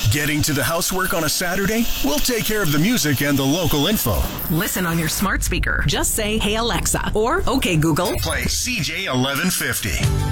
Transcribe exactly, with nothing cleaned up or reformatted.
Getting to the housework on a Saturday? We'll take care of the music and the local info. Listen on your smart speaker. Just say, "Hey Alexa," or "Okay Google." Play C J eleven fifty.